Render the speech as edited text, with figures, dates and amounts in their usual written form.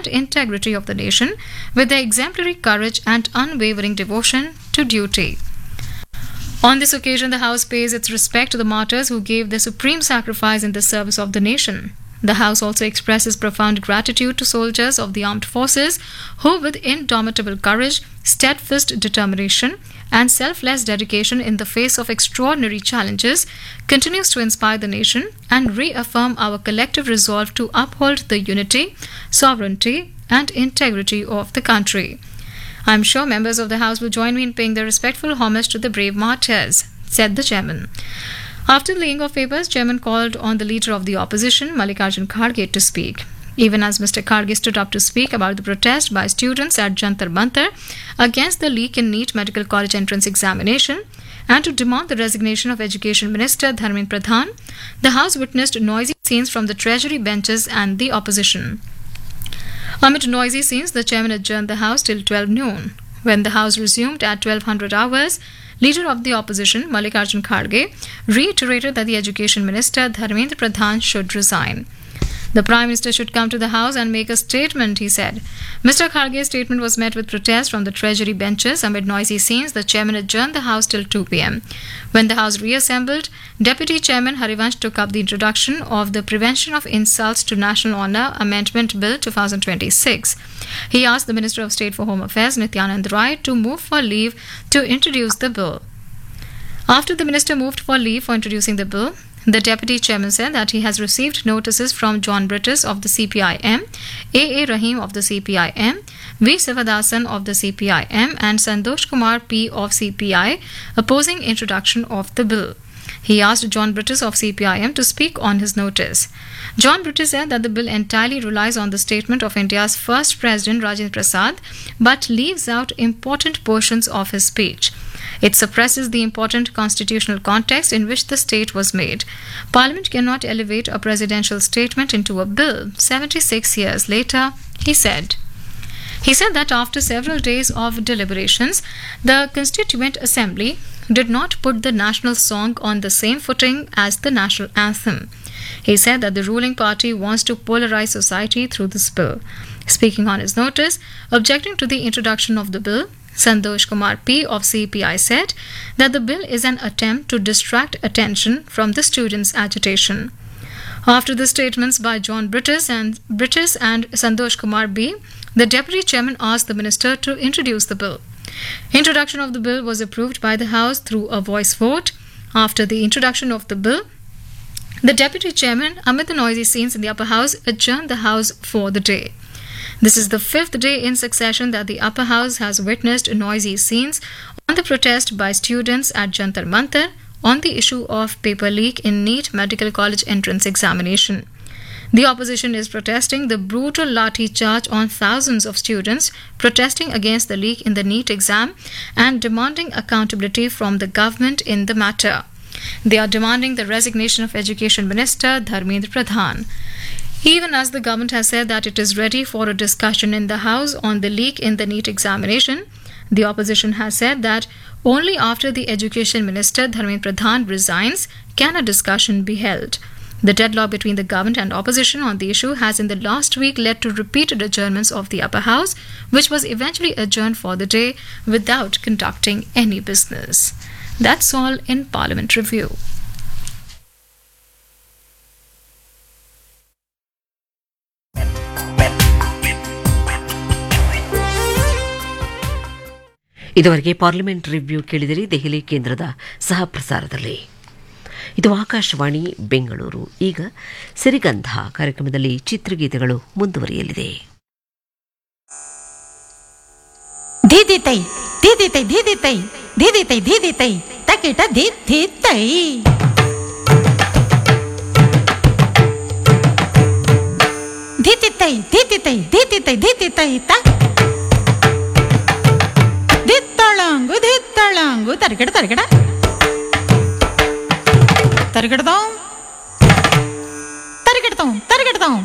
and integrity of the nation with their exemplary courage and unwavering devotion to duty. On this occasion, the House pays its respect to the martyrs who gave their supreme sacrifice in the service of the nation. The House also expresses profound gratitude to soldiers of the armed forces who, with indomitable courage, steadfast determination, and selfless dedication in the face of extraordinary challenges, continues to inspire the nation and reaffirm our collective resolve to uphold the unity, sovereignty, and integrity of the country. I am sure members of the House will join me in paying their respectful homage to the brave martyrs, said the chairman. After the laying of papers, chairman called on the leader of the opposition, Mallikarjun Kharge, to speak. Even as Mr. Kharge stood up to speak about the protest by students at Jantar Mantar against the leak in NEET medical college entrance examination and to demand the resignation of Education Minister Dharmendra Pradhan, the House witnessed noisy scenes from the Treasury benches and the opposition. Amid noisy scenes, the chairman adjourned the House till 12 noon. When the House resumed at 1200 hours, Leader of the Opposition, Mallikarjun Kharge, reiterated that the Education Minister Dharmendra Pradhan should resign. The Prime Minister should come to the House and make a statement, he said. Mr. Kharge's statement was met with protest from the Treasury benches. Amid noisy scenes, the chairman adjourned the House till 2 p.m. When the House reassembled, Deputy Chairman Harivansh took up the introduction of the Prevention of Insults to National Honour Amendment Bill 2026. He asked the Minister of State for Home Affairs, Nityanand Rai, to move for leave to introduce the bill. After the minister moved for leave for introducing the bill, the Deputy Chairman said that he has received notices from John Brittis of the CPIM, A.A. Rahim of the CPIM, V. Sivadasan of the CPIM and Santosh Kumar P. of CPI opposing introduction of the bill. He asked John Brittis of CPIM to speak on his notice. John Brittis said that the bill entirely relies on the statement of India's first President Rajendra Prasad but leaves out important portions of his speech. It suppresses the important constitutional context in which the state was made. Parliament cannot elevate a presidential statement into a bill 76 years later, he said. He said that after several days of deliberations, the Constituent Assembly did not put the national song on the same footing as the national anthem. He said that the ruling party wants to polarize society through this bill. Speaking on his notice, objecting to the introduction of the bill, Santosh Kumar P. of CPI said that the bill is an attempt to distract attention from the students' agitation. After the statements by John Brittis and Santosh Kumar B., the Deputy Chairman asked the Minister to introduce the bill. Introduction of the bill was approved by the House through a voice vote. After the introduction of the bill, the Deputy Chairman, amid the noisy scenes in the upper house, adjourned the House for the day. This is the fifth day in succession that the upper house has witnessed noisy scenes on the protest by students at Jantar Mantar on the issue of paper leak in NEET medical college entrance examination. The opposition is protesting the brutal lathi charge on thousands of students protesting against the leak in the NEET exam and demanding accountability from the government in the matter. They are demanding the resignation of Education Minister Dharmendra Pradhan. Even as the government has said that it is ready for a discussion in the House on the leak in the NEET examination, the opposition has said that only after the Education Minister Dharmendra Pradhan resigns can a discussion be held. The deadlock between the government and opposition on the issue has in the last week led to repeated adjournments of the upper house, which was eventually adjourned for the day without conducting any business. That's all in Parliament Review. ಇದುವರೆಗೆ parliament review ಕೇಳಿದಿರಿ ದೆಹಲಿ ಕೇಂದ್ರದ ಸಹ ಪ್ರಸಾರದಲ್ಲಿ. ಇದು ಆಕಾಶವಾಣಿ ಬೆಂಗಳೂರು. ಈಗ ಸಿರಿಗಂಧ ಕಾರ್ಯಕ್ರಮದಲ್ಲಿ ಚಿತ್ರಗೀತೆಗಳು ಮುಂದುವರಿಯಲಿದೆ. ಧೀದಿತೈ ಧೀದಿತೈ ಧೀದಿತೈ ಧೀದಿತೈ ಧೀದಿತೈ ತಕಿಟ ಧೀದಿತೈ ಧೀದಿತೈ ಧೀದಿತೈ ಧೀದಿತೈ ಧೀದಿತೈ ತ ಧಿತ್ತಳಂಗು ಧಿತ್ತಳಂಗು ತರಗಡ ತರಗಡ ತರಗಡದೋ